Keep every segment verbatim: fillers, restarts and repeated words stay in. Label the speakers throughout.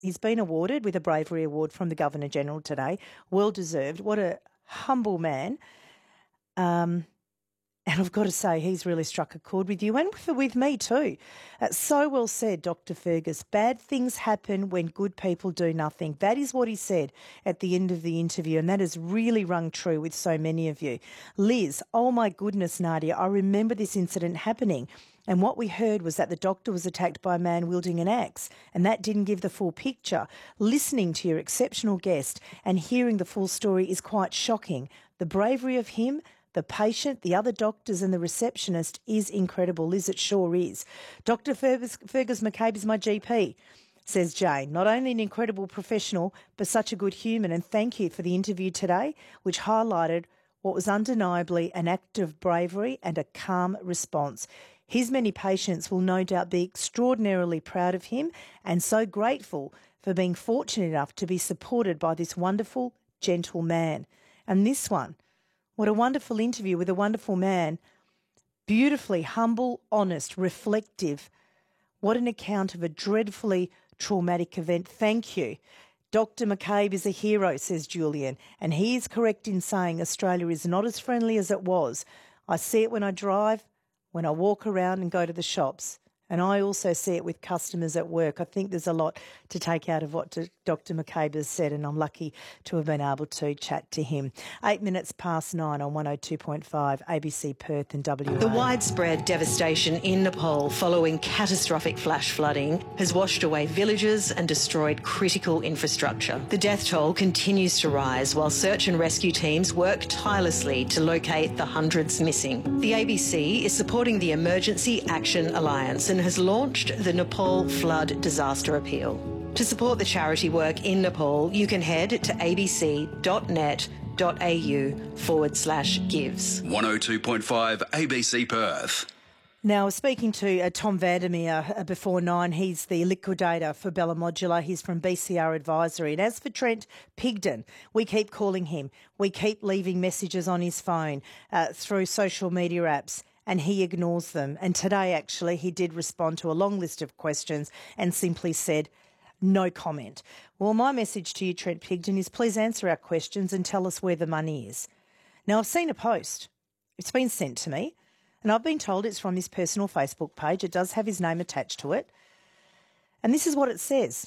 Speaker 1: He's been awarded with a Bravery Award from the Governor-General today. Well deserved. What a humble man. Um, and I've got to say, he's really struck a chord with you and with, with me too. Uh, so well said, Doctor Fergus. Bad things happen when good people do nothing. That is what he said at the end of the interview, and that has really rung true with so many of you. Liz, oh my goodness, Nadia, I remember this incident happening. And what we heard was that the doctor was attacked by a man wielding an axe, and that didn't give the full picture. Listening to your exceptional guest and hearing the full story is quite shocking. The bravery of him, the patient, the other doctors and the receptionist is incredible. Liz, it sure is. Doctor Fergus, Fergus McCabe is my G P, says Jane. Not only an incredible professional, but such a good human. And thank you for the interview today, which highlighted what was undeniably an act of bravery and a calm response. His many patients will no doubt be extraordinarily proud of him and so grateful for being fortunate enough to be supported by this wonderful, gentle man. And this one, what a wonderful interview with a wonderful man. Beautifully humble, honest, reflective. What an account of a dreadfully traumatic event. Thank you. Doctor McCabe is a hero, says Julian, and he is correct in saying Australia is not as friendly as it was. I see it when I drive, when I walk around and go to the shops. And I also see it with customers at work. I think there's a lot to take out of what Doctor McCabe has said, and I'm lucky to have been able to chat to him. Eight minutes past nine on one oh two point five, A B C Perth and W A.
Speaker 2: The widespread devastation in Nepal following catastrophic flash flooding has washed away villages and destroyed critical infrastructure. The death toll continues to rise while search and rescue teams work tirelessly to locate the hundreds missing. The A B C is supporting the Emergency Action Alliance and has launched the Nepal Flood Disaster Appeal. To support the charity work in Nepal, you can head to abc.net.au forward slash gives.
Speaker 3: one oh two point five A B C Perth.
Speaker 1: Now, speaking to uh, Tom Vandermeer uh, before nine, he's the liquidator for Bella Modular. He's from B C R Advisory. And as for Trent Pigden, we keep calling him. We keep leaving messages on his phone uh, through social media apps, and he ignores them. And today, actually, he did respond to a long list of questions and simply said, no comment. Well, my message to you, Trent Pigden, is please answer our questions and tell us where the money is. Now, I've seen a post. It's been sent to me, and I've been told it's from his personal Facebook page. It does have his name attached to it. And this is what it says.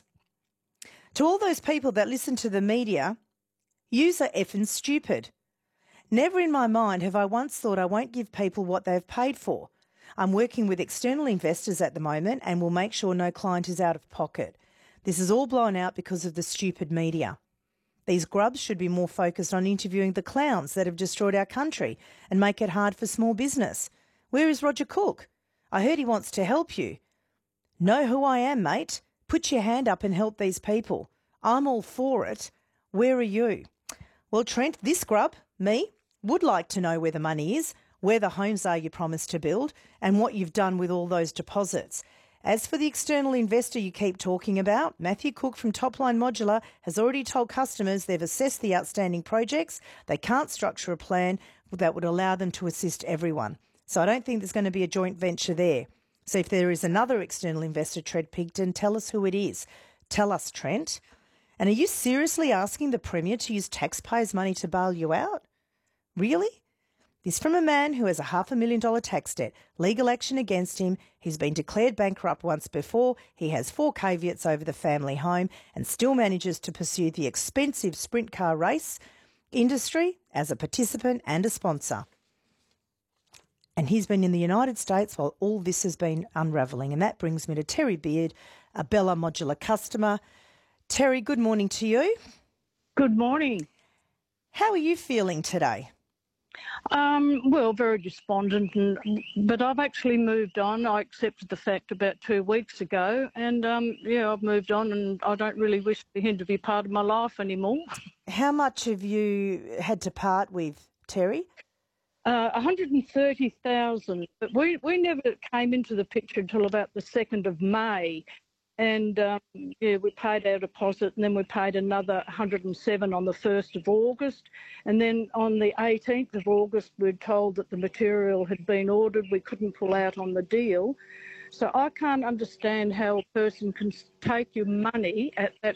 Speaker 1: To all those people that listen to the media, yous are effing stupid. Never in my mind have I once thought I won't give people what they've paid for. I'm working with external investors at the moment and will make sure no client is out of pocket. This is all blown out because of the stupid media. These grubs should be more focused on interviewing the clowns that have destroyed our country and make it hard for small business. Where is Roger Cook? I heard he wants to help you. Know who I am, mate. Put your hand up and help these people. I'm all for it. Where are you? Well, Trent, this grub, me, would like to know where the money is, where the homes are you promised to build, and what you've done with all those deposits. As for the external investor you keep talking about, Matthew Cook from Topline Modular has already told customers they've assessed the outstanding projects. They can't structure a plan that would allow them to assist everyone. So I don't think there's going to be a joint venture there. So if there is another external investor, Trent Pigden, tell us who it is. Tell us, Trent. And are you seriously asking the Premier to use taxpayers' money to bail you out? Really? This from a man who has a half a million dollar tax debt, legal action against him, he's been declared bankrupt once before, he has four caveats over the family home and still manages to pursue the expensive sprint car race industry as a participant and a sponsor. And he's been in the United States while all this has been unravelling. And that brings me to Terry Beard, a Bella Modular customer. Terry, good morning to you.
Speaker 4: Good morning.
Speaker 1: How are you feeling today?
Speaker 4: Um, well, very despondent, and, but I've actually moved on. I accepted the fact about two weeks ago, and um, yeah, I've moved on, and I don't really wish for him to be part of my life anymore.
Speaker 1: How much have you had to part with, Terry?
Speaker 4: Uh, one hundred thirty thousand, but we, we never came into the picture until about the second of May. And, um, yeah, we paid our deposit, and then we paid another one hundred seven on the first of August. And then on the eighteenth of August, we were told that the material had been ordered. We couldn't pull out on the deal. So I can't understand how a person can take your money at that